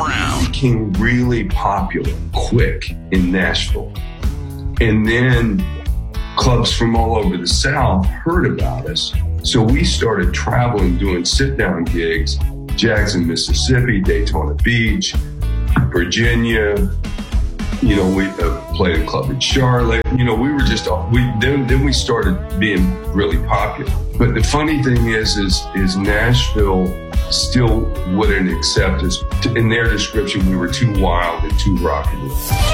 Brown. Became really popular quick in Nashville. And then clubs from all over the South heard about us. So we started traveling, doing sit-down gigs, Jackson, Mississippi, Daytona Beach, Virginia. You know, we played a club in Charlotte. You know, we were just, then we started being really popular. But the funny thing is Nashville still wouldn't accept us. In their description, we were too wild and too rock and roll.